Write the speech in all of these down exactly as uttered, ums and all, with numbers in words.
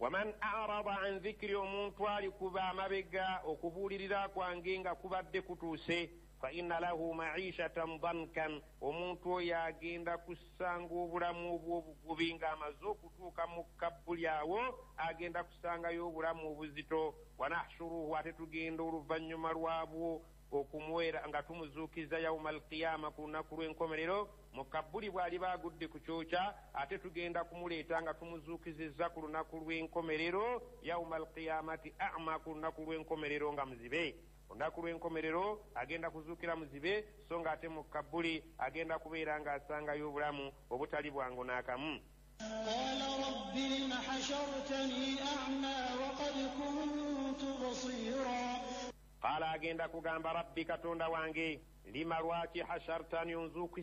waman arada an dhikri omuntu ali kuba amabega okubuulirira kwange nga kubadde kutuuse fa inna lahu maishatan dankan omuntu oyo agenda kusanga obulamu obwobugubi ng'amaze okutuuka mu kabbuli awo agenda kusangayo obulamu obuzito wanahshuruhu ate tugenda oluvannyuma lwabwo okumwera nga tumuzuukiza yauma alqiyama ku lunaku lw'enkomerero mu kabbuli bw'ali baagudde ku kyokya ate tugenda kumuleeta nga tumuzuukizizza ku lunaku lw'enkomerero yauma alqiyamati ama ku lunaku lw'enkomerero nga muzibe olunaku lw'enkomerero agenda kuzuukira muzibe so nga ate mu kabbuli agenda kubeera ng'asangayo obulamu obutali bwangu n'akamu. qala rabbi lima hashartani a'ma wa qad kuntu basira qala agenda kugamba rabbi katonda wange lima lwaki hashartani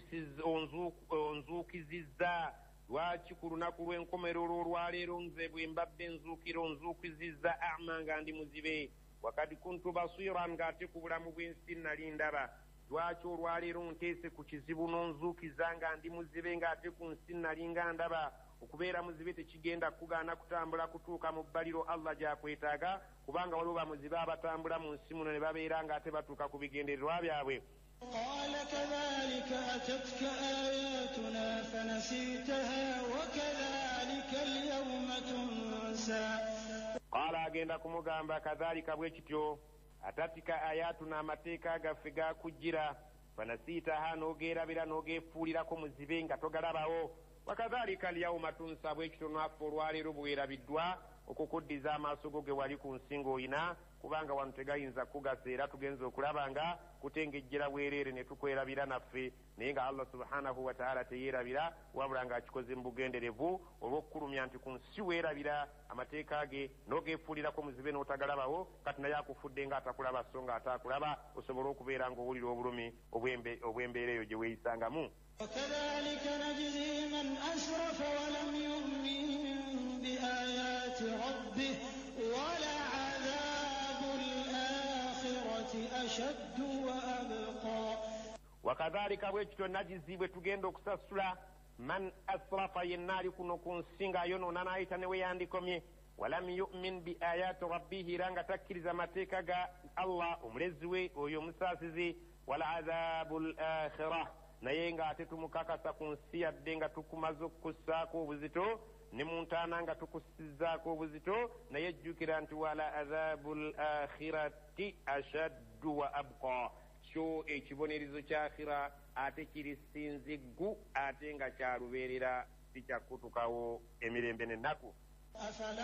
onzuukizizza lwaki ku lunaku lw'enkomerero olwaleero nze bwe mbadde nzuukira onzuukizizza a'ma nga ndi muzibe wakad kuntu basiran ng'ate ku bulamu bw'ensi nali ndaba lwaki olwaleero nteese ku kizibu n'onzuukiza nga ndi muzibe ng'ate ku nsi nali nga ndaba okubeera muzibe tekigenda kugaana kutambula kutuuka mu bbaliro Allah gyakwetaaga kubanga waliwo bamuzibe abatambula mu nsi muno ne babeera ng'ate batuuka ku bigendererwa byabwe. قال كذلك أتتك آياتنا فنسيتها وكذلك اليوم تنسى. قال agenda kumugamba kadhalika bwe kityo atatika ayatuna amateeka gaffe gaakujjira fanasiitaha n'ogeerabira n'ogeefuulirako muzibe nga togalabawo wakadhalika alyawma tunsa bwe kityo naffe olwaleero bwerabiddwa okukuddiza amaaso go ge wali ku nsi ng'oyina kubanga wano tegayinza kugasa era tugenza okulaba nga kutengejjera bwereere ne tukwerabira naffe naye nga Allah subhanahu wa ta'ala teyeerabira wabula ng'akikoze mu bugenderevu olw'okukulumya nti ku nsi weerabira amateeka ge n'ogeefuulirako muzibe n'otagalabawo kati naye akufudde ng'atakulaba so nga ataakulaba osobola okubeera ng'owulira obulumi obw'embeera eyo gye weeyisangamu. وكذلك نجزي من أسرف ولم يؤمن بآيات ربه ولعذاب الآخرة أشد وأبقى. وكذلك bwekityo najizi bwe tugenda okusasula man asrafa yennaali kuno ku nsi nga yonoona n'ayita ne weyandikomye walam yu'min bi ayati rabbihi era nga takkiriza amateeka ga Allah omulezi we oyo omusaasizi wal adhabu al akhirah naye ng'ate tumukakasa ku nsi yadde nga tukumaze okukussaako obuzito ne mu ntaana nga tukussizzaako obuzito naye jjukira nti wala adhabu l akhirati ashaddu wa abqa kyo ekibonerezo kya akhira ate kiri sinziggu ate nga kyalubeerera sikyakutukawo emirembe n'ennaku.